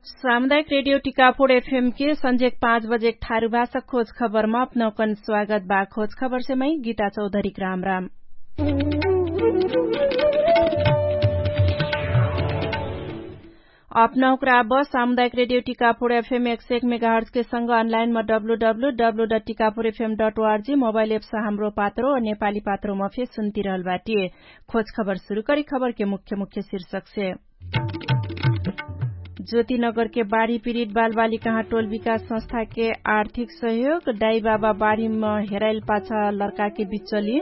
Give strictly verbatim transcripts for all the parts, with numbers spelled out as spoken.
सामुदायिक radio Tikapur FM के संजे पाँच बजे ठारू भाषा खोज खबर में अपनौकन स्वागत बा। खोज खबर से मैं गीता चौधरी राम राम। अपनौकरा ब सामुदायिक रेडियो टीकापुर एफएम एक सौ एक मेगाहर्ज के संग अनलाइन में डब्लू डब्लू डब्लू डट टीकापुर एफएम डट ओआरजी मोबाइल एप से हाम्रो पात्रो और नेपाली पात्रो में फेर सुनती रहल बाटी। खोज खबर शुरू करी। खबर के मुख्य मुख्य शीर्षक से ज्योतिनगर के बाढ़ी पीड़ित बाल बालिका टोल विकास संस्था के आर्थिक सहयोग। दाई बाबा बाढ़ी में हेराइल पाछा लड़का के बिचली।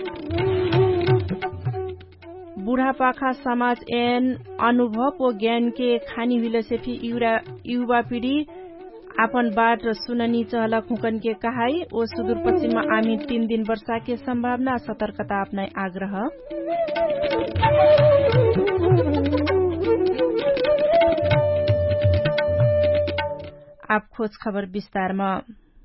बुढ़ापाखा समाज एन अनुभव और ज्ञान के खानी हुई से भी युवा पीढ़ी आपन बाट सुननी चहलक हुकन के कहाई। ओ सुदूर पश्चिम में आमी तीन दिन वर्षा के संभावना, सतर्कता अपनाए आग्रह। आप खोज खबर विस्तार में।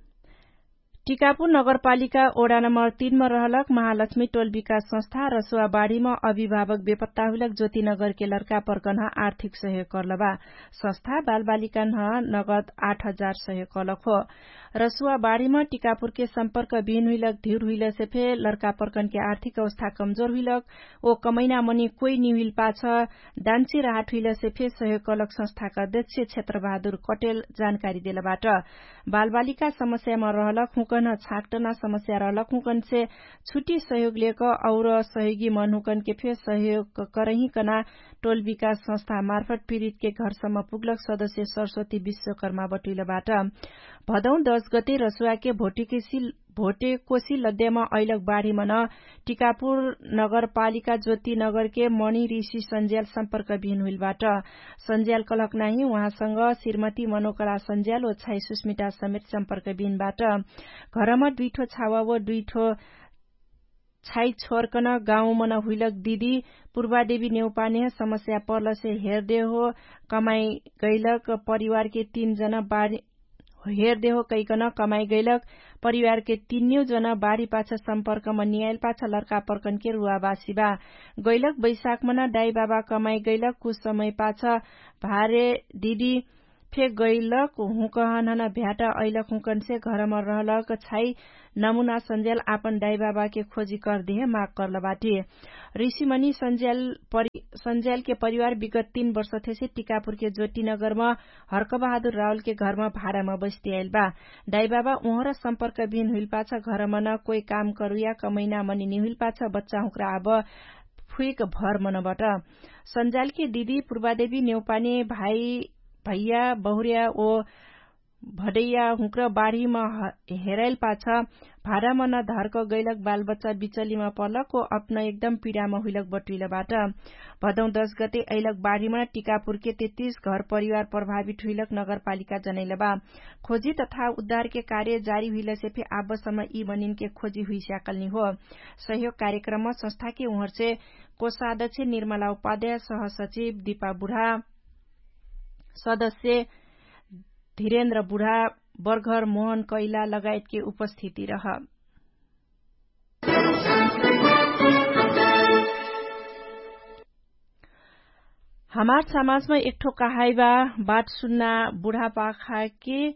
टीकापुर नगरपालिका ओडा नम्बर तीन में रहलक महालक्ष्मी टोल विकास संस्था रसुआबाड़ी में अभिभावक बेपत्ता हुलक ज्योतिनगर के लड़का परकन आर्थिक सहयोग करलबा। संस्था बाल बालिका नगद आठ हजार सहयोग करलक हो। रसुआबाड़ी में टीकापुर के संपर्क विहीन हुईलक धीर हुईले से फे लड़का परकन के आर्थिक अवस्था कमजोर हुईलक। ओ कमैना मनी कोई निहुल पाछ डांची राहत हुईले से फे सहयोग करलक। संस्था का अध्यक्ष क्षेत्र बहादुर कटेल जानकारी दिलबाट बाल बालिका समस्या में रहलक हुकन छाकटना समस्या रहलक हुकन से छुट्टी सहयोग लेकर और सहयोगी मन हुकन के फे सहयोग करही कना टोल विकास संस्था मार्फत पीड़ित के घरसम्म पुगलक। सदस्य सरस्वती विश्वकर्मा बटुलबाट भदौ दस गते रसुआ के भोटेकोशी भोटेकोशी लद्यामा ऐलक बाढ़ी मन टीकापुर नगरपालिका ज्योति नगर के मणि ऋषि संज्याल संपर्क विहीन हुइलबाट संज्याल कलक नाही उहाँसँग श्रीमती मनोकला संज्याल ओ छाई सुस्मिता समेत संपर्क विहीनबाट घरमा दुईठो छावा व दुईठो छाई छोरकन गाउँ मन हुइलक दिदी पूर्वादेवी नेउपाने समस्या पर्ल से हेर्दे हो कमाई गैलक परिवार के तीन जना बाढ़ी हेर्दे हो कैकन कमाई गैलक परिवार के तीनौ जना बाढ़ी पाछा संपर्क में नियाल पाछा लड़का पर्कन के रुवावासी बा। गैलक बैशाख मना दाई बाबा कमाई गैलक कुछ समय पाछा भारे दीदी फे गैलक हुकहन भ्याटा ऐलक हुकन से घर में रहलक छाई नमूना संज्याल आपन दाई बाबा के खोजी कर दिए माग करल बाटी। ऋषिमणि संज्याल संज्याल के परिवार विगत तीन वर्ष थे से टीकापुर के ज्योतिनगर में हर्क बहादुर रावल के घर में भाड़ा में बस्ती आयल बा। दाई बाबा उहर संपर्क विहीन हुइल पाछा घर में न कोई काम करुया कमैना मनी निहुल पाछा बच्चा हुक्रा अब फुइक भर मनबाट संज्याल के दीदी पूर्वादेवी नेउपाने भाई भैया बहुरिया ओ भदैया हुक्र बाढ़ी में हेराइल पाछा भाड़ा मन धर्क गैलक बाल बच्चा बिचलीमा पर्लक ओ अपना एकदम पीड़ामा हुइलक बटुइलबाट भदौ दस गते ऐलक बाढ़ीमा टीकापुर के तेत्तीस घर परिवार प्रभावित हुइलक नगरपालिका जनैलबा। खोजी तथा उद्धार के कार्य जारी हुइले से फिर आबसम्म यी बनिन के खोजी हुई स्याकलनी हो। सहयोग कार्यक्रम में संस्था के उहर से कोषाध्यक्ष निर्मला उपाध्याय, सहसचिव दीपा बुढ़ा, सदस्य धीरेन्द्र बुढ़ा, बर्घर मोहन कैला लगायत के उपस्थिति रह। हमार समाज में एक ठो कहाइबा बात सुन्ना बुढ़ापाखा के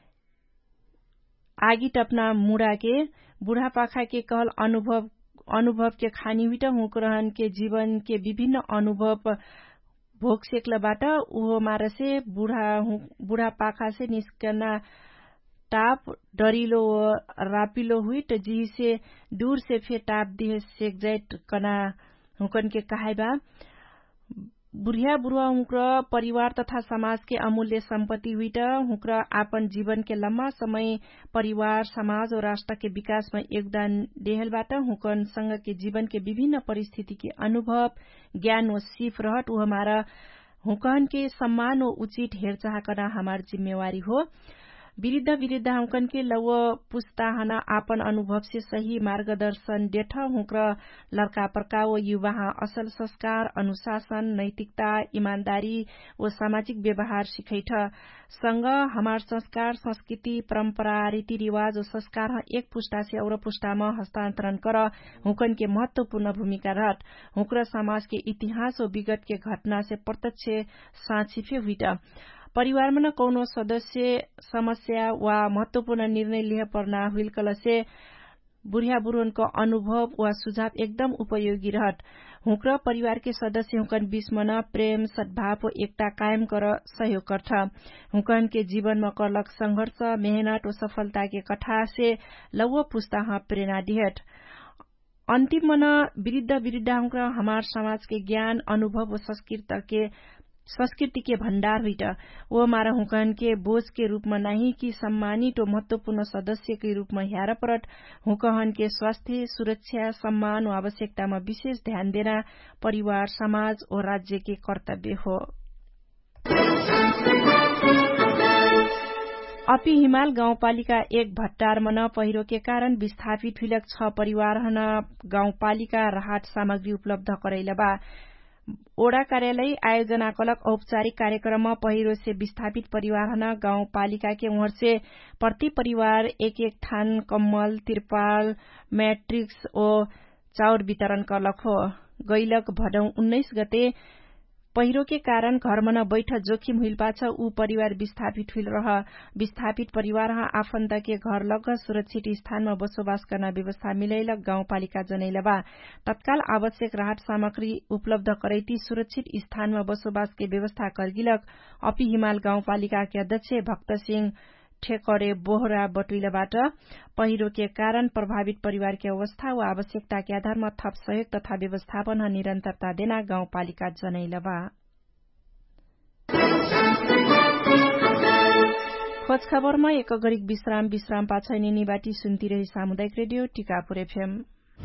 आगी टपना मुड़ा के बुढ़ापाखा के कहल अनुभव अनुभव के खानी हुई हुकरहन के जीवन के विभिन्न अनुभव भोग सेक्लबाट उहो मारसे बुढ़ा बुढ़ा पाखा से निस्कना टाप डरिलो रापिलो हुई त जी से दूर से फे टाप दिए सेक जाइत कना हुकन के कहाइबा बुढ़िया बुढ़वा हुक्र परिवार तथा समाज के अमूल्य सम्पत्ति हुई त हुक्र आपन जीवन के लम्बा समय परिवार समाज और राष्ट्र के विकास में योगदान देहलबाट हुकन संग के जीवन के विभिन्न परिस्थिति के अनुभव ज्ञान और सीख रहत उ हमारा हुकन के सम्मान और उचित हेरचाह करना हमार जिम्मेवारी हो। विरुद्ध विरुद्ध हुकन के लव पुस्ताहना आपन अनुभव से सही मार्गदर्शन देठ हुक्र लड़का पर्का वो युवा असल संस्कार अनुशासन नैतिकता ईमानदारी और सामाजिक व्यवहार सिखैठ संग हमार संस्कार संस्कृति परंपरा रीति रिवाज और संस्कार एक पुस्ता से और पुस्ता में हस्तांतरण कर हुकन के महत्वपूर्ण भूमिका रहत हुक्र समाज के इतिहास और विगत के घटना से प्रत्यक्ष साक्षी हुई। परिवारमा न कौनो सदस्य समस्या वा महत्वपूर्ण निर्णय लिह पर्ना हुइल कलसे बुढ़िया बुढ़ोनको अनुभव वा सुझाव एकदम उपयोगी रहत। हुक्र परिवार के सदस्य हुकन बीचमा न प्रेम सद्भाव एकता कायम कर सहयोग गर्छ। हुकन के जीवन में करलक संघर्ष मेहनत और सफलता के कथा से लव पुस्ता प्रेरणा दिहट। अंतिम मन विरुद्ध विरुद्ध हुक्र हमार समाज के ज्ञान अनुभव और संस्कृति के संस्कृति के भण्डार हुईट वो मारा हुकन के बोझ के रूप में नहीं कि सम्मानित और महत्वपूर्ण सदस्य के रूप में ह्यार परट हुकहन के स्वास्थ्य सुरक्षा सम्मान और आवश्यकता में विशेष ध्यान देना परिवार समाज और राज्य के कर्तव्य हो। अपी हिमाल गाउँपालिका एक भट्टार मन पहिरो के कारण विस्थापित हुइलक छ परिवार हन गाउँपालिका राहत सामग्री उपलब्ध करैला बा। ओडा कार्यालय आयोजना कलक औपचारिक कार्यक्रम में पहिरो से विस्थापित परिवार हन गाउँपालिका के ओर से प्रति परिवार एक एक थान कम्बल तिरपाल मैट्रिक्स और चाउर वितरण कलक हो। गैलक भदौ उन्नाइस गते पहिरो के कारण घरमा न बैठ जोखिम हुइल पाछ ऊ परिवार विस्थापित हुइल रह। विस्थापित परिवार आफन्त के घर लग सुरक्षित स्थान में बसोबास गर्न व्यवस्था मिलैलक गाउँपालिका जनैला बा। तत्काल आवश्यक राहत सामग्री उपलब्ध करैती सुरक्षित स्थान में बसोबास के व्यवस्था करगिलक। अपी हिमाल गाउँपालिका के अध्यक्ष भक्त सिंह ठेकरे बोहरा बटुइलाबाट पहिरो के कारण प्रभावित परिवार के अवस्था व आवश्यकता के आधार में थप सहयोग तथा व्यवस्थापन निरन्तरता देना गाउँपालिका जनैला बा। खोज खबरमा एक गरीब विश्राम विश्राम पाछै निबाटी सुन्ती रही सामुदायिक रेडियो टिकापुर एफएम।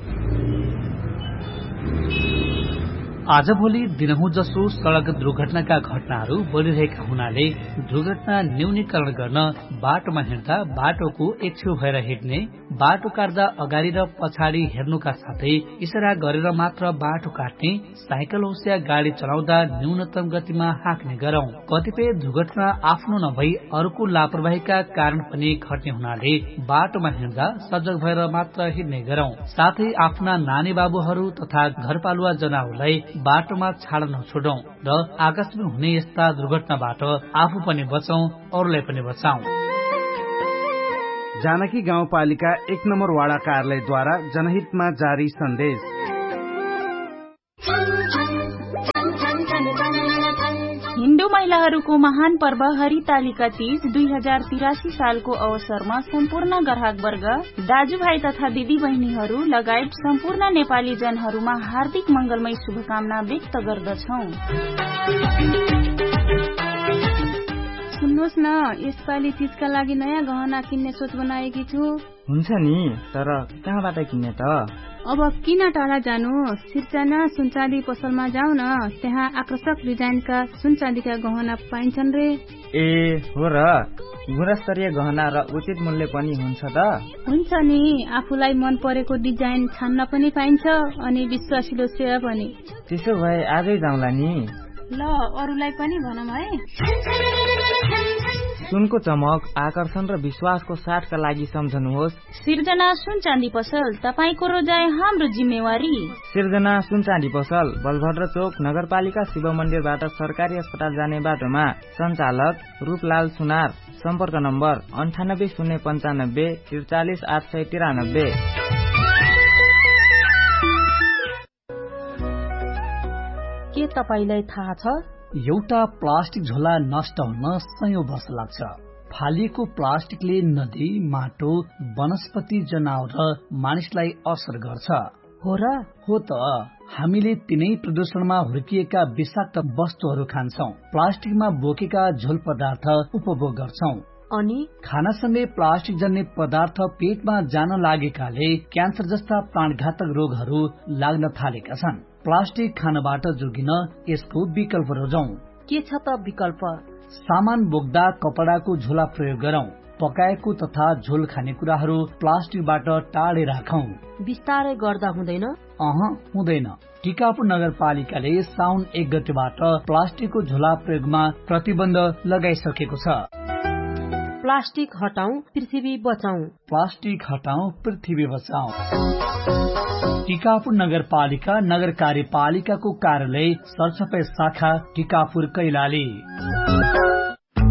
आजभोलि दिनहुँ जसो सड़क दुर्घटनाका घटनाहरू बढ़िरहेका हुनाले दुर्घटना न्यूनीकरण गर्न बाटोमा हिँड्दा बाटोको एक छेउ भएर हिँड्ने बाटो काट्दा अगाडि र पछाडि हेर्नुका साथै इशारा गरेर मात्र बाटो काट्ने साइकल होस् या गाड़ी चलाउँदा न्यूनतम गतिमा हाँक्ने गरौं। कतिपय दुर्घटना आफ्नो नभई अरूको लापरवाहीका कारण पनि घट्ने हुनाले बाटोमा हिँड्दा सजग भएर मात्र हिँड्ने गरौं। साथै आफ्ना नानी बाबुहरू तथा घरपालुवा जनावरलाई बाटोमा छाड्न नछोडौं र आकस्मिक हुने यस्ता दुर्घटनाबाट आफू पनि बचौं अरूलाई पनि बचाउँ। जानकी गाउँपालिका एक नम्बर वाडा कार्यालयद्वारा जनहितमा जारी सन्देश। हिन्दू महिलाहरूको महान पर्व हरितालिका तीज दुई हजार तिरासी सालको अवसरमा सम्पूर्ण ग्राहक वर्ग दाजुभाइ तथा दिदी बहिनीहरू लगायत सम्पूर्ण नेपाली जनहरूमा हार्दिक मंगलमय शुभकामना व्यक्त गर्दछौ। सुन्नुहोस् न, यसपालि तीजका लागि नयाँ गहना किन्ने सोच बनाएकी छु। हुन्छ नि, तर कहाँबाट किन्ने त? अब किन टाढा जानु, सिर्जना सुनचाँदी पसलमा जाऊ न, त्यहाँ आकर्षक डिजाइनका सुनचाँदीका गहना पाइन्छन् रे। ए हो र, गुणस्तरीय गहना र उचित मूल्य पनि हुन्छ त? हुन्छ नि, आफूलाई मन परेको डिजाइन छान्न पनि पाइन्छ अनि विश्वासिलो सेवा पनि। त्यसो भए आजै जाउँला नि। ल, अरूलाई पनि भनौँ है। सुनको चमक, आकर्षण र विश्वासको साथका लागि सम्झनुहोस् सिर्जना सुन चाँदी पसल, तपाईको रोजाइ हाम्रो जिम्मेवारी। सिर्जना सुन चाँदी पसल, बलभद्र चोक, नगरपालिका शिव मन्दिरबाट सरकारी अस्पताल जाने बाटोमा। सञ्चालक रूपलाल सुनार। सम्पर्क नम्बर अन्ठानब्बे शून्य पञ्चानब्बे त्रिचालिस आठ सय तिरानब्बे। के तपाईलाई थाहा छ, एउटा प्लास्टिक झोला नष्ट हुन सयौं वर्ष लाग्छ। फालिएको प्लास्टिकले नदी, माटो, वनस्पति, जनावर र मानिसलाई असर गर्छ। हो र? हो त। हामीले तिनै प्रदूषणमा हुर्किएका विषाक्त वस्तुहरू खान्छौं, प्लास्टिकमा बोकेका झोल पदार्थ उपभोग गर्छौं अनि खानासँगै प्लास्टिक जन्य पदार्थ पेटमा जान लागेकाले क्यान्सर जस्ता प्राणघातक रोगहरू लाग्न थालेका छन्। प्लास्टिक खानबाट जोगिन यसको विकल्प रोजौं। के छ त विकल्प? सामान बोक्दा कपडाको झोला प्रयोग गरौं। पकाएको तथा झोल खानेकुराहरू प्लास्टिकबाट टाढे राखौं। विस्तारै गर्दा हुँदैन? अह हुँदैन। टिकापुर नगरपालिकाले साउन एक गतेबाट प्लास्टिकको झोला प्रयोगमा प्रतिबन्ध लगाइसकेको छ। प्लास्टिक हटाऊ, पृथ्वी बचाऊ। प्लास्टिक हटाऊ, पृथ्वी बचाऊ। टिकापुर नगरपालिका नगर कार्यपालिकाको कार्यालय सरसफाई शाखा टिकापुर कैलाली।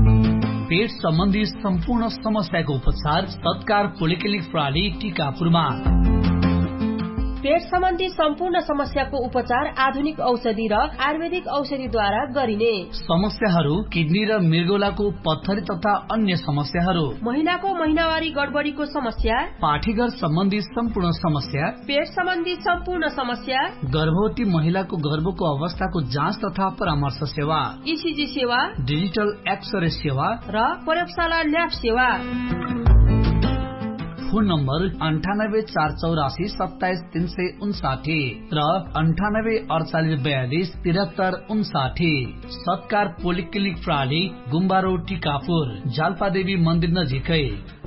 पेट सम्बन्धी सम्पूर्ण समस्याको उपचार तत्काल पोलिक्लिनिक प्रणाली टीकापुरमा। पेट सम्बन्धी सम्पूर्ण समस्याको उपचार आधुनिक औषधि र आयुर्वेदिक औषधिद्वारा गरिने। समस्याहरू किडनी र मृगौलाको पत्थरी तथा अन्य समस्याहरू, महिलाको महिनावारी गडबडीको समस्या, पाठीघर सम्बन्धी सम्पूर्ण समस्या, पेट सम्बन्धी सम्पूर्ण समस्या, गर्भवती महिलाको गर्भको अवस्थाको जाँच तथा परामर्श सेवा, ईसीजी सेवा, डिजिटल एक्सरे सेवा र प्रयोगशाला ल्याब सेवा। फोन नम्बर अन्ठानब्बे चार चौरासी सत्ताइस तीन सय उन्साठी र अन्ठानब्बे अडचालिस बयालिस त्रिहत्तर उन्साठी। सत्कार पोलिक्लिनिक प्रणाली गुम्बारो टिकापुर, जाल्पादेवी मन्दिर नजिकै।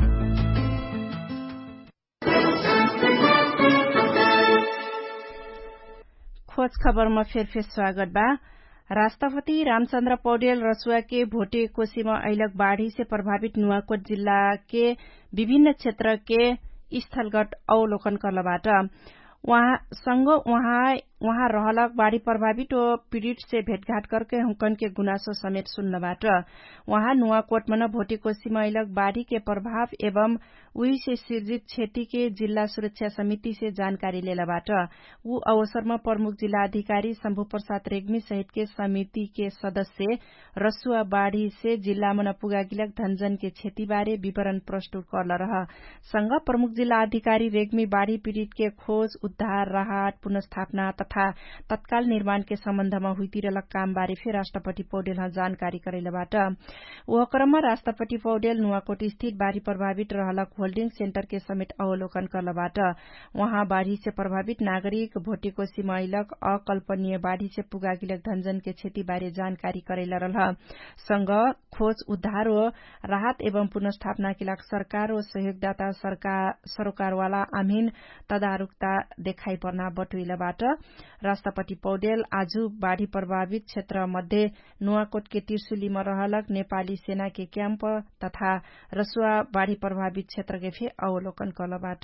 खोज खबरमा फेर फेर स्वागत बा। राष्ट्रपति रामचंद्र पौडेल रसुआ के भोटे कोसीमा अहिलक बाढ़ी से प्रभावित नुवाकोट जिल्ला के विभिन्न क्षेत्र के स्थलगत अवलोकन करलबाट वहाँ संग वहाँ वहाँ रहलक बाढ़ी प्रभावित और पीड़ित से भेंटघाट करके हुकन के गुनासो समेत सुन्नबाट वहाँ नुवाकोट में भोटे कोसीमा अहिलक बाढ़ी के प्रभाव एवं उही से सृजित क्षति के जिल्ला सुरक्षा समिति से जानकारी लेलाबाट ऊ अवसर में प्रमुख जिला अधिकारी शंभु प्रसाद रेग्मी सहित के समिति के सदस्य रसुआ बाढ़ी से जिल्ला में पुगागिलक धनजन के क्षति बारे विवरण प्रस्तुत करल रह संग प्रमुख जिला अधिकारी रेग्मी बाढ़ी पीड़ित के खोज उद्धार राहत पुनर्स्थापना तथा तत्काल निर्माण के सम्बन्ध में हुइतिरलक काम बारे फिर राष्ट्रपति पौडेल जानकारी करेलबाट वह क्रम में राष्ट्रपति पौडेल नुवाकोट स्थित बाढ़ी प्रभावित रहलक होल्डिंग सेन्टर के समेत अवलोकन करलबाट वहाँ बाढ़ी से प्रभावित नागरिक भोटे कोसी महिलक अकल्पनीय बाढ़ी से पुगागिलक धनजन के क्षति बारे जानकारी करेला रह संग खोज उद्धार व राहत एवं पुनर्स्थापना के लाग सरकार व सहयोगदाता सरकार सरोकारवाला आमीन तदारुकता देखाई पर्ना बटुइलाबाट राष्ट्रपति पौडेल आज बाढ़ी प्रभावित क्षेत्र मध्ये नुवाकोट के तिरसुलीमा रहलक नेपाली सेना के क्याम्प तथा रसुआ बाढ़ी प्रभावित क्षेत्र के फे अवलोकन करलबाट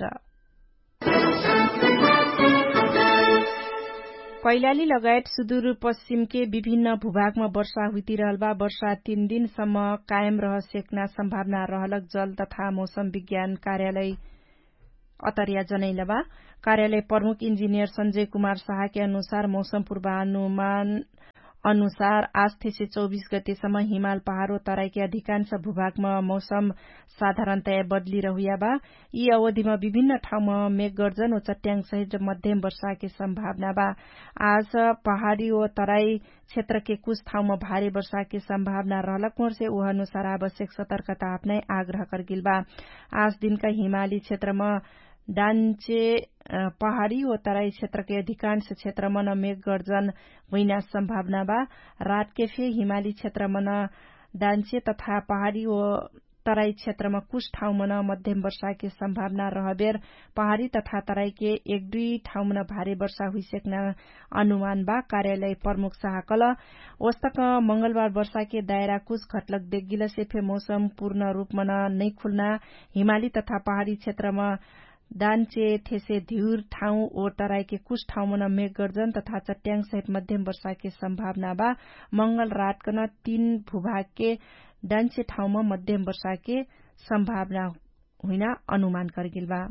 कैलाली लगायत सुदूरपश्चिम के विभिन्न भूभागमा वर्षा हुइतिरहल बा। वर्षा तीन दिनसम्म कायम रह सेक्ना सम्भावना रहलक जल तथा मौसम विज्ञान कार्यालय अतरिया जनैलबा। कार्यालय प्रमुख इंजीनियर संजय कुमार शाह के अनुसार मौसम पूर्वानुमान अनुसार आज से चौबीस गतेसम्म हिमाल पहाड़ तराई के अधिकांश भूभागमा मौसम साधारणतया बदली रहुया बा। यी अवधिमा विभिन्न ठाउँमा मेघगर्जन व चट्याङ सहित मध्यम वर्षा के सम्भावना बा। आज पहाड़ी व तराई क्षेत्र के कुछ ठाउँमा भारी वर्षा के सम्भावना रहलक मोर से वह अनुसार आवश्यक सतर्कता अपनाई आग्रह करगिल बा। आज दिनका हिमाली क्षेत्रमा डान्चे पहाड़ी व तराई क्षेत्र के अधिकांश क्षेत्र में मेघ गर्जन हुइना सम्भावना बा। रात के फे हिमाली क्षेत्र में डान्चे तथा पहाड़ी व तराई क्षेत्र में कुछ ठाउँ में मध्यम वर्षा के सम्भावना रहबेर पहाड़ी तथा तराई के एक दुई ठाउँ में भारी वर्षा हुइसक्न अनुमान बा। कार्यालय प्रमुख शाहकल वस्तक मंगलबार वर्षा के दायरा कुछ घटलक देखगिल से फे मौसम पूर्ण रूप में नै खुल्ना हिमाली तथा पहाड़ी क्षेत्र में दान्चे थेसे धिउर ठाउँ ओ तराई के कुछ ठाउँ में मेघ गर्जन तथा चट्याङ सहित मध्यम वर्षा के सम्भावना बा। मंगल रात कन तीन भूभाग के डान्चे ठाउँ में मध्यम वर्षा के सम्भावना हुइना अनुमान करगिल बा।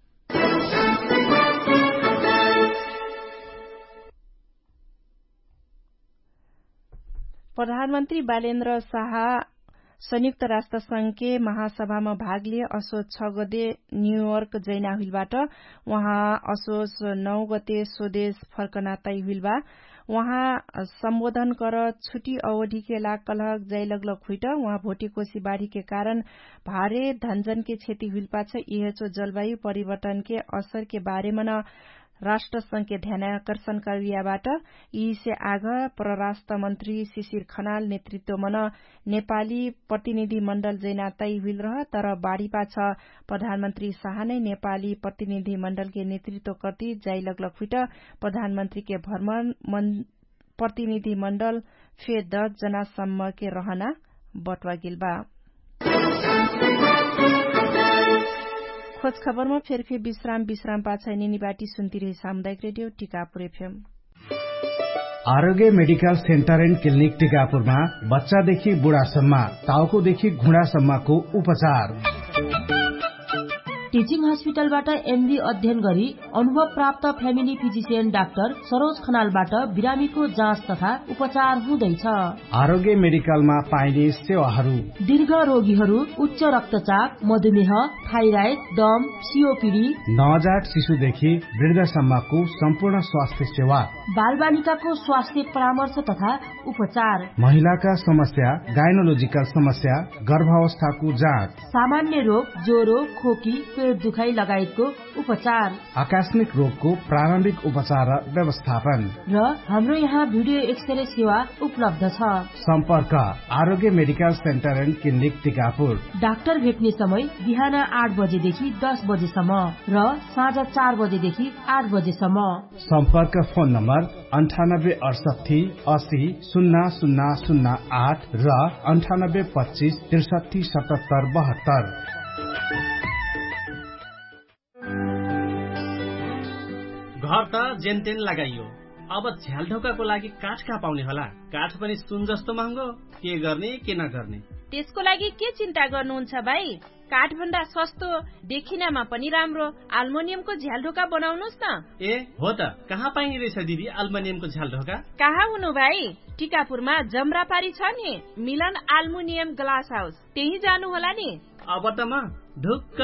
प्रधानमन्त्री बालेन्द्र शाह संयुक्त राष्ट्र संघ के महासभा में भाग लिए असोज छ गते न्यूयोर्क जैना हुइलबाट वहाँ असोज नौ गते स्वदेश फर्कना तय हुइल बा। वहाँ सम्बोधन कर छुट्टी अवधि के लाग कलहक जय लगलक हुइट वहाँ भोटे कोसी बाढ़ी के कारण भारे धनजन के क्षति हुइल पाछ। यह चो जलवायु परिवर्तन के असर के बारे में राष्ट्र संघ के ध्यानाकर्षण करियाबाट यी से आग परराष्ट्र मंत्री शिशिर खनाल नेतृत्व में नेपाली प्रतिनिधि मण्डल जैना तय हुइल रह तर बाढ़ी पाछ प्रधानमन्त्री शाह नै नेपाली प्रतिनिधि मण्डल के नेतृत्व करती जाय लगलक हुइट प्रधानमन्त्री के भ्रमण प्रतिनिधि मण्डल फे दस जना सम्म के रहना बटवा गिल बा। खोज खबर में फेर फेर विश्राम विश्राम पाछ निनी बाटी सुनती रही सामुदायिक रेडियो टिकापुर एफएम। आरोग्य मेडिकल सेन्टर एन्ड क्लिनिक टिकापुरमा बच्चादेखि बुढासम्म, टाउकोदेखि घुँडासम्मको उपचार। टिचिङ हस्पिटलबाट एमडी अध्ययन गरी अनुभव प्राप्त फ्यामिली फिजिसियन डाक्टर सरोज खनालबाट बिरामीको जाँच तथा उपचार हुँदैछ। आरोग्य मेडिकलमा पाइने सेवाहरू: दीर्घ रोगीहरू, उच्च रक्तचाप, मधुमेह, थाइराइड, दम, सीओपीडी, नवजात शिशुदेखि वृद्धसम्मको सम्पूर्ण स्वास्थ्य सेवा, बालबालिकाको स्वास्थ्य परामर्श तथा उपचार, महिलाका समस्या, गाइनोलोजिकल समस्या, गर्भावस्थाको जाँच, सामान्य रोग, ज्वरो, खोकी, पेट दुखाइ लगायतको उपचार, आकस्मिक रोगको प्रारम्भिक उपचार र व्यवस्थापन। र हाम्रो यहाँ भिडियो एक्सरे सेवा उपलब्ध छ। सम्पर्क आरोग्य medical centre and clinic Tikapur. Doctor भेट्ने समय बिहान आठ बजेदेखि दस बजेसम्म र साँझ चार बजेदेखि आठ बजेसम्म। सम्पर्क फोन नम्बर अन्ठानब्बे अडसठी असी शून्य शून्य शून्य आठ र अन्ठानब्बे पच्चिस त्रिसठी सतहत्तर बहत्तर। घर त जेनतेन लगाइयो, अब झ्याल ढोकाको लागि काठ कहाँ पाउने होला? काठ पनि सुन जस्तो महँगो, के गर्ने के नगर्ने? त्यसको लागि के चिन्ता गर्नुहुन्छ भाइ? काठ भन्दा सस्तो, देखिनमा पनि राम्रो अल्मुनियमको झ्याल ढोका बनाउनुस् न। ए हो त, कहाँ पाइने रहेछ दिदी अल्मुनियमको झ्याल ढोका? कहाँ हुनु भाइ, टिकापुरमा जमरापारी छ नि मिलन अल्मुनियम ग्लास हाउस, त्यही जानु होला नि। अब त म ढुक्क।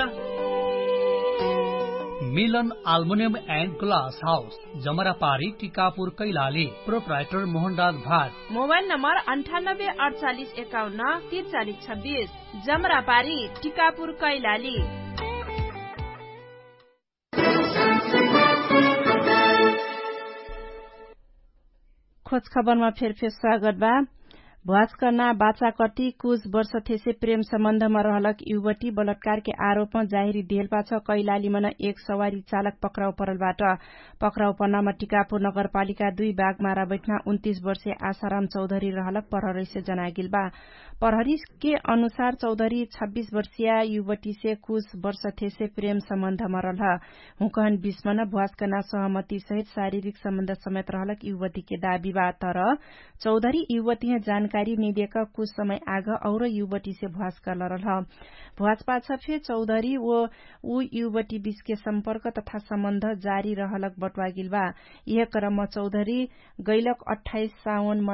मिलन aluminium and glass house, जमरापारी, Tikapur, Kailali. Proprietor Mohanraj Bhat. Mobile number अन्ठानब्बे अडचालिस एकाउन्न त्रिचालिस छब्बिस। जमरापारी, टिकापुर, कैलाली। खोज खबरमा फेर फेर स्वागत बा। भुवास्करना बाचा कति कुछ वर्ष थेसे प्रेम सम्बन्धमा रहलक युवती बलात्कार के आरोप में जाहिरी देलपा छ। कैलाली मन एक सवारी चालक पक्राउ परलबाट पक्राउ पर्नामा टिकापुर नगरपालिका दुई बाग मारा बैठना उन्तीस वर्षीय आशाराम चौधरी रहलक प्रहरी से जनागिल बा। प्रहरी के अनुसार चौधरी छब्बीस वर्षीय युवती से कुछ वर्ष थेसे प्रेम सम्बन्धमा रह हुकहन बीच मन भुवास्करना सहमति सहित शारीरिक सम्बन्ध समेत रहलक युवती के दावी बा। तर चौधरी युवती जानकारी निदेका कुछ समय आग और युवती से भुवास कर रहा। भुवास पाछा फिर चौधरी वो ऊ युवती बीच के संपर्क तथा सम्बन्ध जारी रहलक बटुआ गिल बा। यह क्रम चौधरी गैलक अट्ठाईस साउन